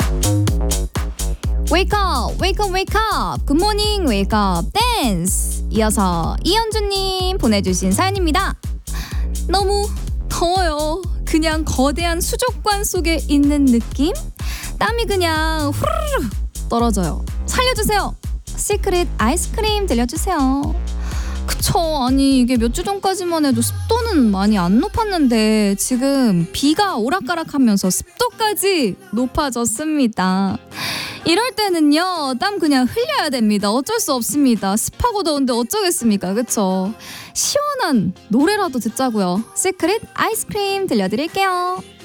Wake up, wake up, wake up. Good morning, wake up, dance. 이어서 이현주님 보내주신 사연입니다. 너무 더워요. 그냥 거대한 수족관 속에 있는 느낌? 땀이 그냥 후루룩 떨어져요. 살려주세요. 시크릿 아이스크림 들려주세요. 그쵸. 아니 이게 몇 주 전까지만 해도 습도는 많이 안 높았는데 지금 비가 오락가락하면서 습도까지 높아졌습니다. 이럴 때는요 땀 그냥 흘려야 됩니다. 어쩔 수 없습니다. 습하고 더운데 어쩌겠습니까. 그쵸. 시원한 노래라도 듣자고요. 시크릿 아이스크림 들려드릴게요.